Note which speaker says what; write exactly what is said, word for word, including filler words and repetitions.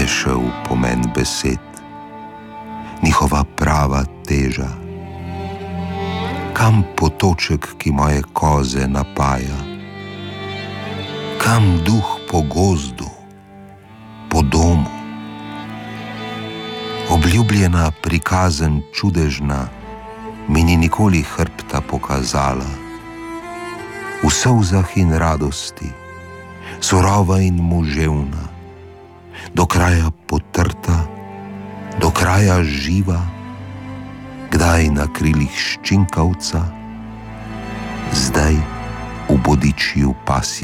Speaker 1: je šel pomen besed, njihova prava teža? Kam potoček, ki moje koze napaja? Kam duh po gozdu, po domu? Obljubljena prikazen čudežna mi ni nikoli hrbta pokazala. V solzah in radosti, surova in muževna, do kraja potrta, do kraja živa, kdaj na krilih ščinkavca, zdaj v bodičju pasje.